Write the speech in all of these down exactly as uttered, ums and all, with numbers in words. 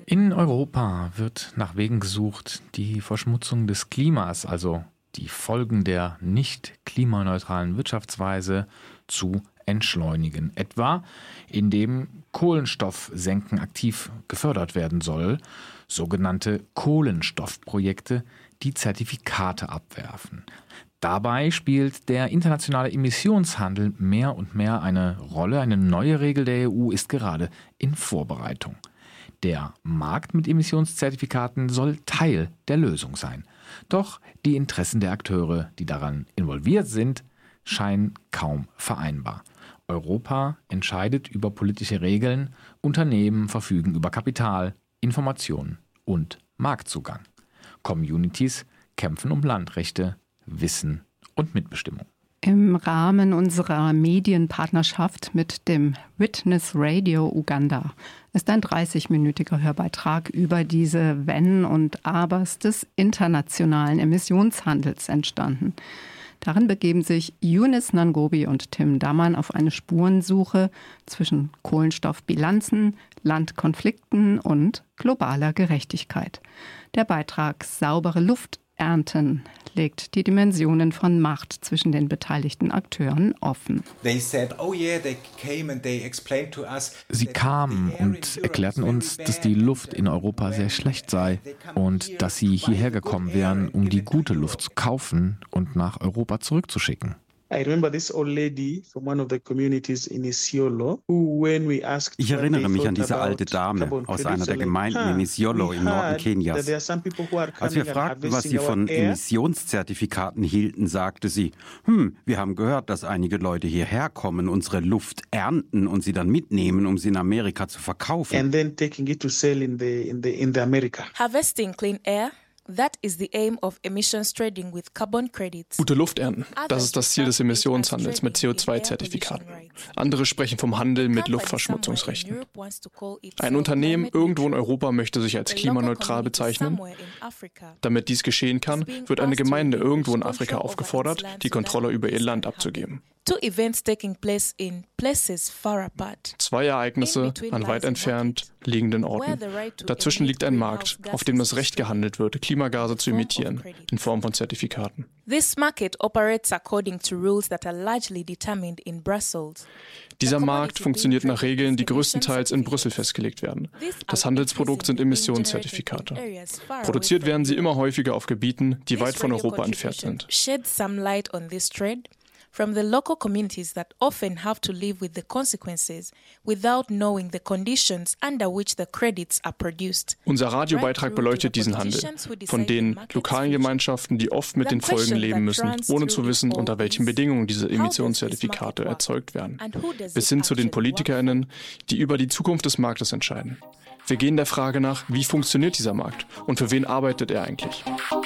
In Europa wird nach Wegen gesucht, die Verschmutzung des Klimas, also die Folgen der nicht klimaneutralen Wirtschaftsweise, zu entschleunigen. Etwa indem Kohlenstoffsenken aktiv gefördert werden soll, sogenannte Kohlenstoffprojekte, die Zertifikate abwerfen. Dabei spielt der internationale Emissionshandel mehr und mehr eine Rolle. Eine neue Regel der E U ist gerade in Vorbereitung. Der Markt mit Emissionszertifikaten soll Teil der Lösung sein. Doch die Interessen der Akteure, die daran involviert sind, scheinen kaum vereinbar. Europa entscheidet über politische Regeln, Unternehmen verfügen über Kapital, Informationen und Marktzugang. Communities kämpfen um Landrechte, Wissen und Mitbestimmung. Im Rahmen unserer Medienpartnerschaft mit dem Witness Radio Uganda ist ein dreißigminütiger Hörbeitrag über diese Wenn und Abers des internationalen Emissionshandels entstanden. Darin begeben sich Eunice Nangobi und Tim Dammann auf eine Spurensuche zwischen Kohlenstoffbilanzen, Landkonflikten und globaler Gerechtigkeit. Der Beitrag Saubere Luft ernten legt die Dimensionen von Macht zwischen den beteiligten Akteuren offen. Sie kamen und erklärten uns, dass die Luft in Europa sehr schlecht sei und dass sie hierher gekommen wären, um die gute Luft zu kaufen und nach Europa zurückzuschicken. Ich erinnere mich an diese alte Dame aus einer der Gemeinden in Isiolo im Norden Kenias. Als wir fragten, was sie von Emissionszertifikaten hielten, sagte sie, hm, wir haben gehört, dass einige Leute hierher kommen, unsere Luft ernten und sie dann mitnehmen, um sie in Amerika zu verkaufen. Harvesting clean air. That is the aim of emissions trading with carbon credits. Gute Luft ernten. Das ist das Ziel des Emissionshandels mit C O zwei Zertifikaten. Andere sprechen vom Handel mit Luftverschmutzungsrechten. Ein Unternehmen irgendwo in Europa möchte sich als klimaneutral bezeichnen. Damit dies geschehen kann, wird eine Gemeinde irgendwo in Afrika aufgefordert, die Kontrolle über ihr Land abzugeben. Zwei Ereignisse an weit entfernt liegenden Orten. Dazwischen liegt ein Markt, auf dem das Recht gehandelt wird, Klimagase zu emittieren, in Form von Zertifikaten. Dieser Markt funktioniert nach Regeln, die größtenteils in Brüssel festgelegt werden. Das Handelsprodukt sind Emissionszertifikate. Produziert werden sie immer häufiger auf Gebieten, die weit von Europa entfernt sind. From the local communities that often have to live with the consequences without knowing the conditions under which the credits are produced. Unser Radiobeitrag beleuchtet diesen Handel von den lokalen Gemeinschaften, die oft mit den Folgen leben müssen, ohne zu wissen, unter welchen Bedingungen diese Emissionszertifikate erzeugt werden, bis hin zu den PolitikerInnen, die über die Zukunft des Marktes entscheiden. Wir gehen der Frage nach, wie funktioniert dieser Markt und für wen arbeitet er eigentlich?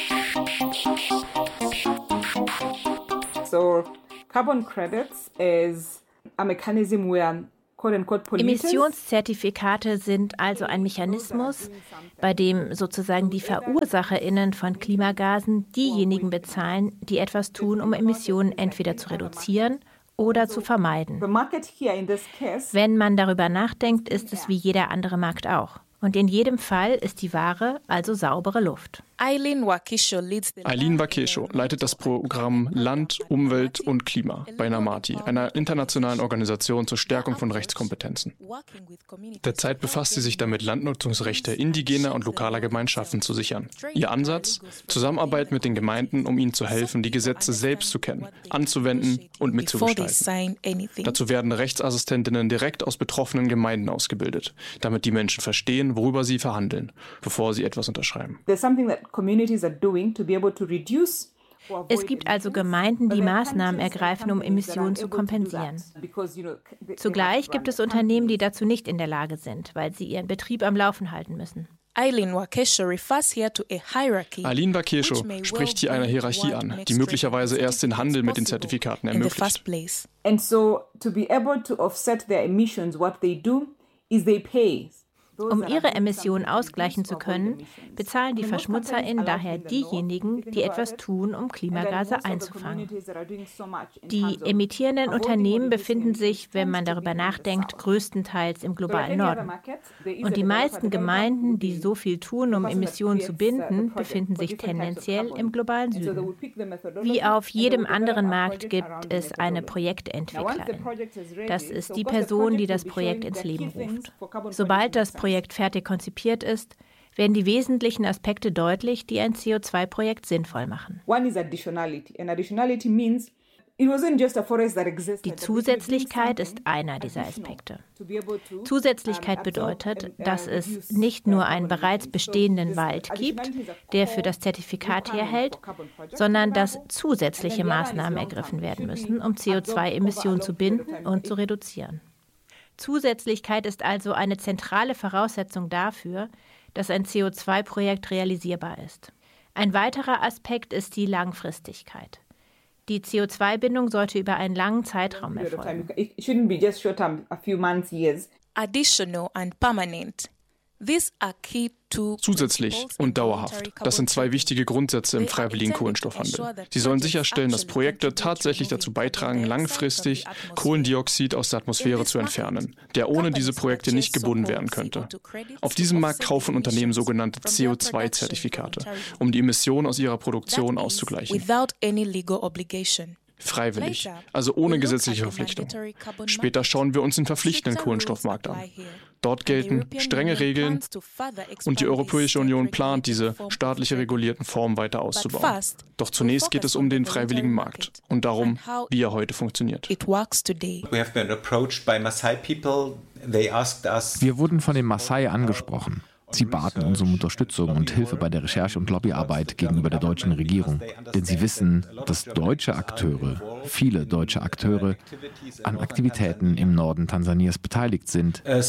So Carbon credits is a mechanism where Emissionszertifikate sind also ein Mechanismus, bei dem sozusagen die VerursacherInnen von Klimagasen diejenigen bezahlen, die etwas tun, um Emissionen entweder zu reduzieren oder zu vermeiden. Wenn man darüber nachdenkt, ist es wie jeder andere Markt auch. Und in jedem Fall ist die Ware also saubere Luft. Eileen Wakesho leitet das Programm Land, Umwelt und Klima bei NAMATI, einer internationalen Organisation zur Stärkung von Rechtskompetenzen. Derzeit befasst sie sich damit, Landnutzungsrechte indigener und lokaler Gemeinschaften zu sichern. Ihr Ansatz? Zusammenarbeit mit den Gemeinden, um ihnen zu helfen, die Gesetze selbst zu kennen, anzuwenden und mitzugestalten. Dazu werden Rechtsassistentinnen direkt aus betroffenen Gemeinden ausgebildet, damit die Menschen verstehen, worüber sie verhandeln, bevor sie etwas unterschreiben. Es gibt also Gemeinden, die Maßnahmen ergreifen, um Emissionen zu kompensieren. Zugleich gibt es Unternehmen, die dazu nicht in der Lage sind, weil sie ihren Betrieb am Laufen halten müssen. Eileen Wakesho spricht hier eine Hierarchie an, die möglicherweise erst den Handel mit den Zertifikaten ermöglicht. Um ihre Emissionen ausgleichen zu können, bezahlen die VerschmutzerInnen daher diejenigen, die etwas tun, um Klimagase einzufangen. Die emittierenden Unternehmen befinden sich, wenn man darüber nachdenkt, größtenteils im globalen Norden. Und die meisten Gemeinden, die so viel tun, um Emissionen zu binden, befinden sich tendenziell im globalen Süden. Wie auf jedem anderen Markt gibt es eine Projektentwicklerin. Das ist die Person, die das Projekt ins Leben ruft. Sobald das Projekt fertig konzipiert ist, werden die wesentlichen Aspekte deutlich, die ein C O zwei Projekt sinnvoll machen. Die Zusätzlichkeit ist einer dieser Aspekte. Zusätzlichkeit bedeutet, dass es nicht nur einen bereits bestehenden Wald gibt, der für das Zertifikat herhält, sondern dass zusätzliche Maßnahmen ergriffen werden müssen, um C O zwei Emissionen zu binden und zu reduzieren. Zusätzlichkeit ist also eine zentrale Voraussetzung dafür, dass ein C O zwei Projekt realisierbar ist. Ein weiterer Aspekt ist die Langfristigkeit. Die C O zwei Bindung sollte über einen langen Zeitraum erfolgen. Additional and permanent. These are key to Zusätzlich und dauerhaft. Das sind zwei wichtige Grundsätze im freiwilligen Kohlenstoffhandel. Sie sollen sicherstellen, dass Projekte tatsächlich dazu beitragen, langfristig Kohlendioxid aus der Atmosphäre zu entfernen, der ohne diese Projekte nicht gebunden werden könnte. Auf diesem Markt kaufen Unternehmen sogenannte C O zwei Zertifikate, um die Emissionen aus ihrer Produktion auszugleichen. Freiwillig, also ohne gesetzliche Verpflichtung. Später schauen wir uns den verpflichtenden Kohlenstoffmarkt an. Dort gelten strenge Regeln und die Europäische Union plant, diese staatlich regulierten Formen weiter auszubauen. Doch zunächst geht es um den freiwilligen Markt und darum, wie er heute funktioniert. Wir wurden von den Maasai angesprochen. Sie baten uns um Unterstützung und Hilfe bei der Recherche und Lobbyarbeit gegenüber der deutschen Regierung. Denn sie wissen, dass deutsche Akteure, viele deutsche Akteure, an Aktivitäten im Norden Tansanias beteiligt sind, die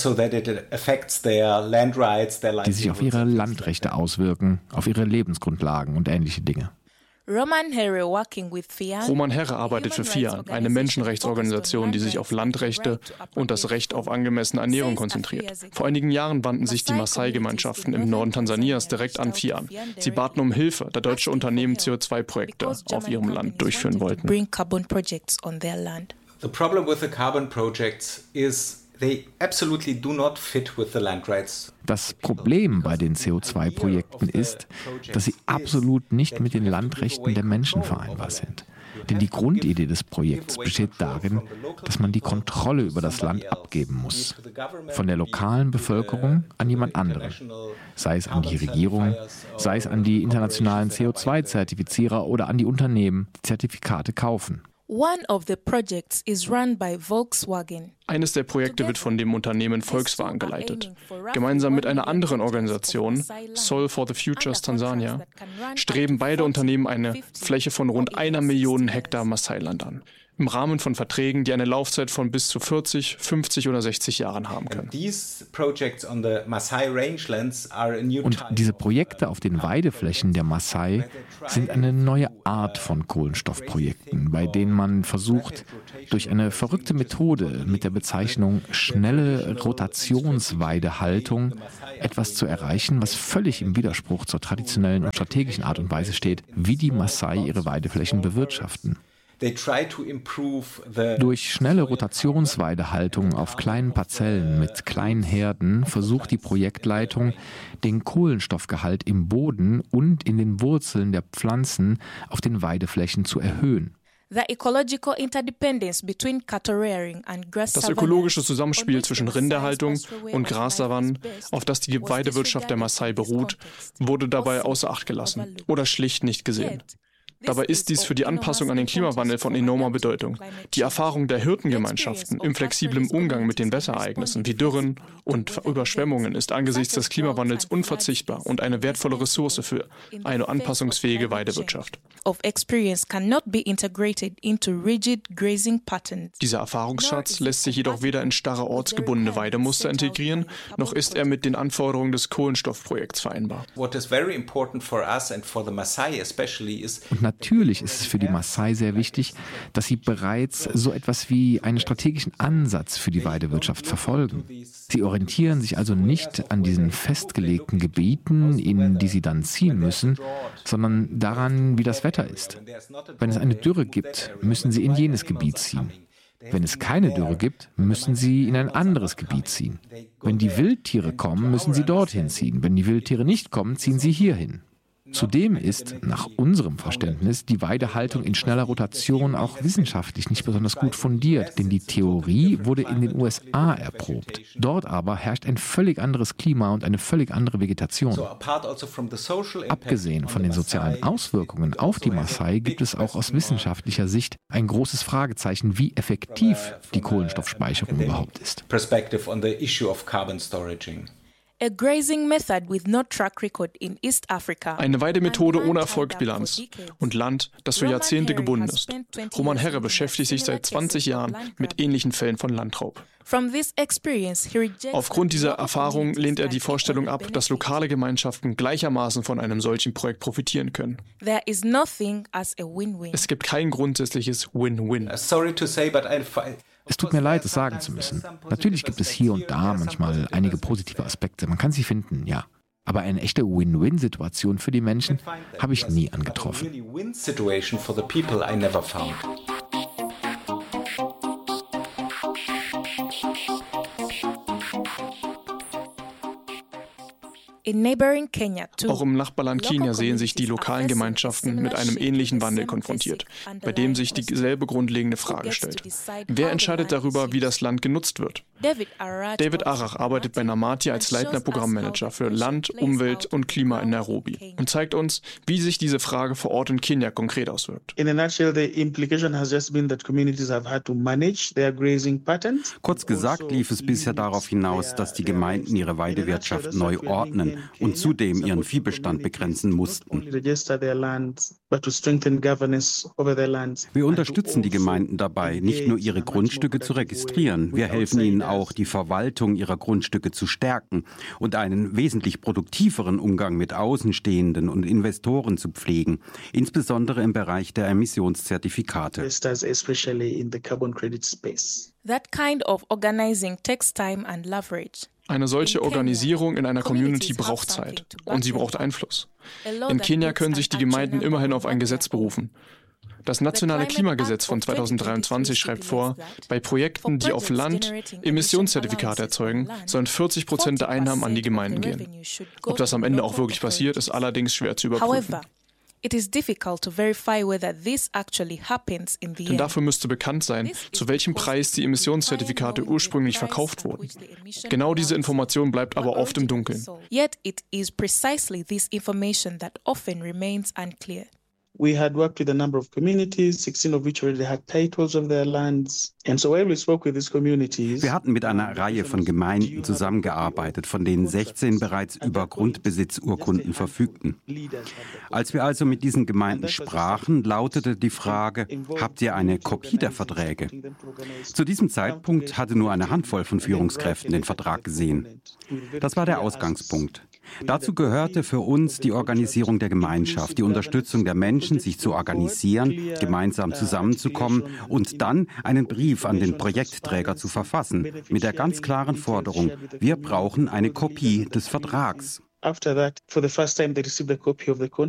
sich auf ihre Landrechte auswirken, auf ihre Lebensgrundlagen und ähnliche Dinge. Roman Here working with FIAN. Roman Here arbeitet für FIAN, eine Menschenrechtsorganisation, die sich auf Landrechte und das Recht auf angemessene Ernährung konzentriert. Vor einigen Jahren wandten sich die Maasai-Gemeinschaften im Norden Tansanias direkt an FIAN. Sie baten um Hilfe, da deutsche Unternehmen C O zwei Projekte auf ihrem Land durchführen wollten. Bring carbon projects on their land. The problem with the carbon projects is they absolutely do not fit with the land rights. Das Problem bei den C O zwei Projekten ist, dass sie absolut nicht mit den Landrechten der Menschen vereinbar sind. Denn die Grundidee des Projekts besteht darin, dass man die Kontrolle über das Land abgeben muss. Von der lokalen Bevölkerung an jemand anderen. Sei es an die Regierung, sei es an die internationalen C O zwei Zertifizierer oder an die Unternehmen, die Zertifikate kaufen. One of the projects is run by Volkswagen. Eines der Projekte wird von dem Unternehmen Volkswagen geleitet. Gemeinsam mit einer anderen Organisation, Soil for the Futures Tansania, streben beide Unternehmen eine Fläche von rund einer Million Hektar Maasai-Land an. Im Rahmen von Verträgen, die eine Laufzeit von bis zu vierzig, fünfzig oder sechzig Jahren haben können. Und diese Projekte auf den Weideflächen der Maasai sind eine neue Art von Kohlenstoffprojekten, bei denen man versucht, durch eine verrückte Methode mit der Bezeichnung schnelle Rotationsweidehaltung etwas zu erreichen, was völlig im Widerspruch zur traditionellen und strategischen Art und Weise steht, wie die Maasai ihre Weideflächen bewirtschaften. Durch schnelle Rotationsweidehaltung auf kleinen Parzellen mit kleinen Herden versucht die Projektleitung, den Kohlenstoffgehalt im Boden und in den Wurzeln der Pflanzen auf den Weideflächen zu erhöhen. Das ökologische Zusammenspiel zwischen Rinderhaltung und Grassavannen, auf das die Weidewirtschaft der Maasai beruht, wurde dabei außer Acht gelassen oder schlicht nicht gesehen. Dabei ist dies für die Anpassung an den Klimawandel von enormer Bedeutung. Die Erfahrung der Hirtengemeinschaften im flexiblen Umgang mit den Wetterereignissen wie Dürren und Überschwemmungen ist angesichts des Klimawandels unverzichtbar und eine wertvolle Ressource für eine anpassungsfähige Weidewirtschaft. Dieser Erfahrungsschatz lässt sich jedoch weder in starre ortsgebundene Weidemuster integrieren, noch ist er mit den Anforderungen des Kohlenstoffprojekts vereinbar. Und natürlich ist es für die Maasai sehr wichtig, dass sie bereits so etwas wie einen strategischen Ansatz für die Weidewirtschaft verfolgen. Sie orientieren sich also nicht an diesen festgelegten Gebieten, in die sie dann ziehen müssen, sondern daran, wie das Wetter ist. Wenn es eine Dürre gibt, müssen sie in jenes Gebiet ziehen. Wenn es keine Dürre gibt, müssen sie in ein anderes Gebiet ziehen. Wenn die Wildtiere kommen, müssen sie dorthin ziehen. Wenn die Wildtiere nicht kommen, ziehen sie hierhin. Zudem ist, nach unserem Verständnis, die Weidehaltung in schneller Rotation auch wissenschaftlich nicht besonders gut fundiert, denn die Theorie wurde in den U S A erprobt. Dort aber herrscht ein völlig anderes Klima und eine völlig andere Vegetation. Abgesehen von den sozialen Auswirkungen auf die Maasai gibt es auch aus wissenschaftlicher Sicht ein großes Fragezeichen, wie effektiv die Kohlenstoffspeicherung überhaupt ist. Eine Weidemethode ohne Erfolgsbilanz und Land, das für Jahrzehnte gebunden ist. Roman Herre beschäftigt sich seit zwanzig Jahren mit ähnlichen Fällen von Landraub. Aufgrund dieser Erfahrung lehnt er die Vorstellung ab, dass lokale Gemeinschaften gleichermaßen von einem solchen Projekt profitieren können. Es gibt kein grundsätzliches Win-Win. Es tut mir leid, es sagen zu müssen. Natürlich gibt es hier und da manchmal einige positive Aspekte. Man kann sie finden, ja. Aber eine echte Win-Win-Situation für die Menschen habe ich nie angetroffen. Auch im Nachbarland Kenia sehen sich die lokalen Gemeinschaften mit einem ähnlichen Wandel konfrontiert, bei dem sich dieselbe grundlegende Frage stellt. Wer entscheidet darüber, wie das Land genutzt wird? David Arach arbeitet bei Namati als leitender Programmmanager für Land, Umwelt und Klima in Nairobi und zeigt uns, wie sich diese Frage vor Ort in Kenia konkret auswirkt. Kurz gesagt lief es bisher darauf hinaus, dass die Gemeinden ihre Weidewirtschaft neu ordnen und zudem ihren Viehbestand begrenzen mussten. Wir unterstützen die Gemeinden dabei, nicht nur ihre Grundstücke zu registrieren, wir helfen ihnen auch, die Verwaltung ihrer Grundstücke zu stärken und einen wesentlich produktiveren Umgang mit Außenstehenden und Investoren zu pflegen, insbesondere im Bereich der Emissionszertifikate. That kind of organizing takes time and leverage. Eine solche Organisierung in einer Community braucht Zeit und sie braucht Einfluss. In Kenia können sich die Gemeinden immerhin auf ein Gesetz berufen. Das nationale Klimagesetz von zweitausenddreiundzwanzig schreibt vor, bei Projekten, die auf Land Emissionszertifikate erzeugen, sollen vierzig Prozent der Einnahmen an die Gemeinden gehen. Ob das am Ende auch wirklich passiert, ist allerdings schwer zu überprüfen. It is difficult to verify whether this actually happens in the Denn dafür müsste bekannt sein, zu welchem Preis die Emissionszertifikate ursprünglich verkauft wurden. Genau diese Information bleibt aber oft im Dunkeln. Yet it is precisely this information that often remains unclear. We had worked with a number of communities, sixteen of which already had titles of their lands. And so when we spoke with these communities, wir hatten mit einer Reihe von Gemeinden zusammengearbeitet, von denen sechzehn bereits über Grundbesitzurkunden verfügten. Als wir also mit diesen Gemeinden sprachen, lautete die Frage, habt ihr eine Kopie der Verträge? Zu diesem Zeitpunkt hatte nur eine Handvoll von Führungskräften den Vertrag gesehen. Das war der Ausgangspunkt. Dazu gehörte für uns die Organisierung der Gemeinschaft, die Unterstützung der Menschen, sich zu organisieren, gemeinsam zusammenzukommen und dann einen Brief an den Projektträger zu verfassen, mit der ganz klaren Forderung, wir brauchen eine Kopie des Vertrags.